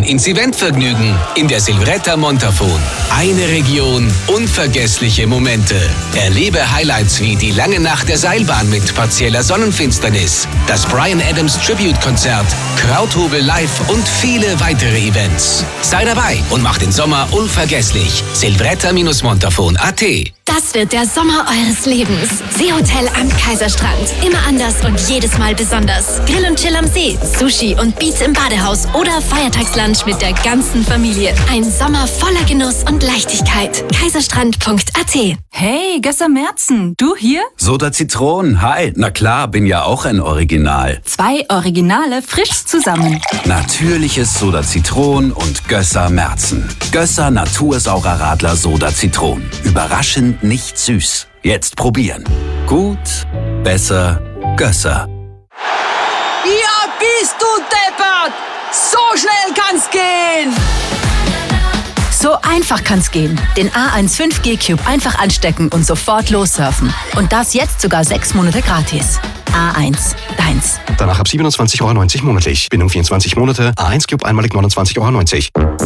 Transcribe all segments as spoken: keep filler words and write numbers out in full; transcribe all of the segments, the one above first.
rein ins Eventvergnügen in der Silvretta Montafon. Eine Region, unvergessliche Momente. Erlebe Highlights wie die lange Nacht der Seilbahn mit partieller Sonnenfinsternis, das Bryan Adams Tribute-Konzert, Krauthobel live und viele weitere Events. Sei dabei und mach den Sommer unvergesslich. Silvretta Montafon punkt at. Das wird der Sommer eures Lebens. Seehotel am Kaiserstrand. Immer anders und jedes Mal besonders. Grill und Chill am See, Sushi und Beats im Badehaus oder Feiertagslunch mit der ganzen Familie. Ein Sommer voller Genuss und Leichtigkeit. Kaiserstrand punkt at. Hey, Gösser Merzen, du hier? Soda Zitron, hi. Na klar, bin ja auch ein Original. Zwei Originale frisch zusammen. Natürliches Soda Zitron und Gösser Merzen. Gösser Natursaurer Radler Soda Zitron. Überraschend nicht süß. Jetzt probieren. Gut, besser, Gösser. Ja, bist du deppert! So schnell kann's gehen! So einfach kann's gehen. Den A eins fünf G Cube einfach anstecken und sofort lossurfen. Und das jetzt sogar sechs Monate gratis. A eins, deins. Danach ab siebenundzwanzig Euro neunzig monatlich. Bindung vierundzwanzig Monate. A eins Cube einmalig neunundzwanzig Euro neunzig.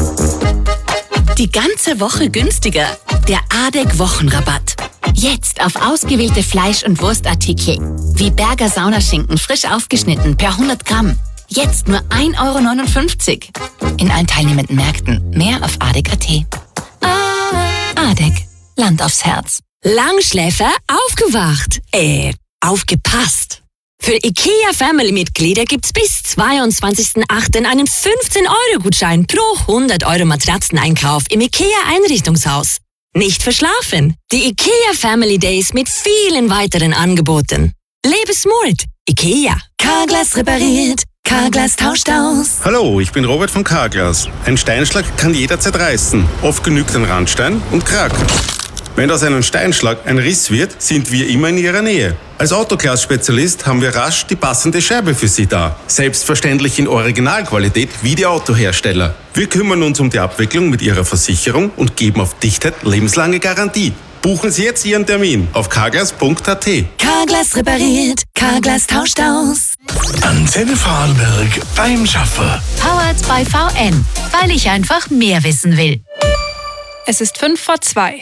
Die ganze Woche günstiger. Der A D E C Wochenrabatt. Jetzt auf ausgewählte Fleisch- und Wurstartikel. Wie Berger Saunaschinken frisch aufgeschnitten per hundert Gramm. Jetzt nur ein Euro neunundfünfzig. In allen teilnehmenden Märkten. Mehr auf A D E C punkt at. A D E C. Land aufs Herz. Langschläfer aufgewacht. Äh, aufgepasst. Für IKEA Family-Mitglieder gibt's bis zweiundzwanzigsten achten einen fünfzehn Euro Gutschein pro hundert Euro Matratzeneinkauf im IKEA Einrichtungshaus. Nicht verschlafen. Die IKEA Family Days mit vielen weiteren Angeboten. Lebe smart. IKEA. Carglass repariert. Carglass tauscht aus. Hallo, ich bin Robert von Carglass. Ein Steinschlag kann jederzeit reißen. Oft genügt ein Randstein und krackt. Wenn aus einem Steinschlag ein Riss wird, sind wir immer in Ihrer Nähe. Als Autoglas-Spezialist haben wir rasch die passende Scheibe für Sie da. Selbstverständlich in Originalqualität wie die Autohersteller. Wir kümmern uns um die Abwicklung mit Ihrer Versicherung und geben auf Dichtheit lebenslange Garantie. Buchen Sie jetzt Ihren Termin auf carglass punkt at. Carglass repariert. Carglass tauscht aus. Antenne Vorarlberg beim Schaffer. Powered by V N, weil ich einfach mehr wissen will. Es ist fünf vor zwei.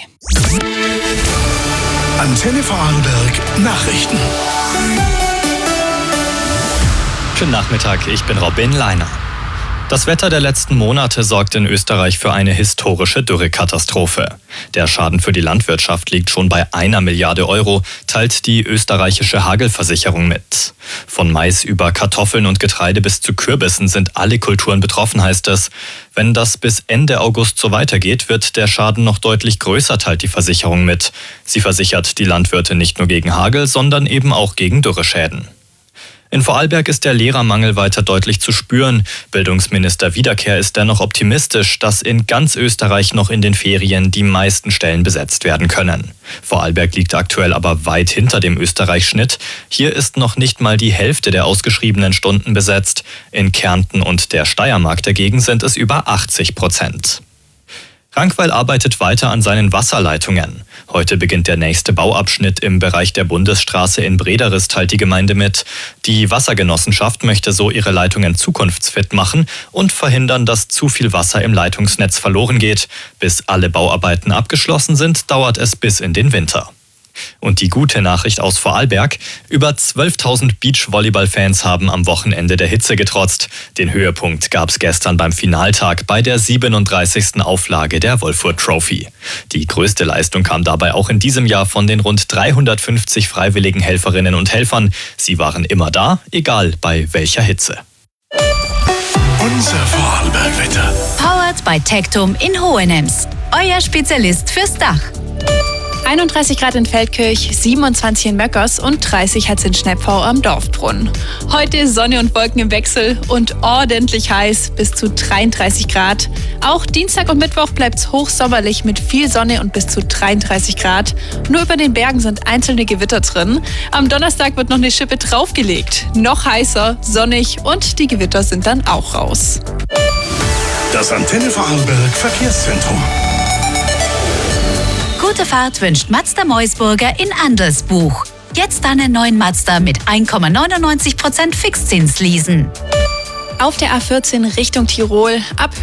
Antenne Vorarlberg Nachrichten. Schönen Nachmittag, ich bin Robin Leiner. Das Wetter der letzten Monate sorgt in Österreich für eine historische Dürrekatastrophe. Der Schaden für die Landwirtschaft liegt schon bei einer Milliarde Euro, teilt die österreichische Hagelversicherung mit. Von Mais über Kartoffeln und Getreide bis zu Kürbissen sind alle Kulturen betroffen, heißt es. Wenn das bis Ende August so weitergeht, wird der Schaden noch deutlich größer, teilt die Versicherung mit. Sie versichert die Landwirte nicht nur gegen Hagel, sondern eben auch gegen Dürreschäden. In Vorarlberg ist der Lehrermangel weiter deutlich zu spüren. Bildungsminister Wiederkehr ist dennoch optimistisch, dass in ganz Österreich noch in den Ferien die meisten Stellen besetzt werden können. Vorarlberg liegt aktuell aber weit hinter dem Österreich-Schnitt. Hier ist noch nicht mal die Hälfte der ausgeschriebenen Stunden besetzt. In Kärnten und der Steiermark dagegen sind es über achtzig Prozent. Rankweil arbeitet weiter an seinen Wasserleitungen. Heute beginnt der nächste Bauabschnitt im Bereich der Bundesstraße in Brederis, teilt die Gemeinde mit. Die Wassergenossenschaft möchte so ihre Leitungen zukunftsfit machen und verhindern, dass zu viel Wasser im Leitungsnetz verloren geht. Bis alle Bauarbeiten abgeschlossen sind, dauert es bis in den Winter. Und die gute Nachricht aus Vorarlberg: Über zwölftausend Beachvolleyball-Fans haben am Wochenende der Hitze getrotzt. Den Höhepunkt gab es gestern beim Finaltag bei der siebenunddreißigsten Auflage der Wolfurt Trophy. Die größte Leistung kam dabei auch in diesem Jahr von den rund dreihundertfünfzig freiwilligen Helferinnen und Helfern. Sie waren immer da, egal bei welcher Hitze. Unser Vorarlberg-Wetter. Powered by Tectum in Hohenems. Euer Spezialist fürs Dach. einunddreißig Grad in Feldkirch, siebenundzwanzig in Möckers und dreißig hat es in Schnepfau am Dorfbrunnen. Heute Sonne und Wolken im Wechsel und ordentlich heiß, bis zu dreiunddreißig Grad. Auch Dienstag und Mittwoch bleibt es hochsommerlich mit viel Sonne und bis zu dreiunddreißig Grad. Nur über den Bergen sind einzelne Gewitter drin. Am Donnerstag wird noch eine Schippe draufgelegt. Noch heißer, sonnig und die Gewitter sind dann auch raus. Das Antenne Vorarlberg Verkehrszentrum. Gute Fahrt wünscht Mazda Meusburger in Andelsbuch. Jetzt einen neuen Mazda mit eins Komma neunundneunzig Prozent Fixzins leasen. Auf der A vierzehn Richtung Tirol ab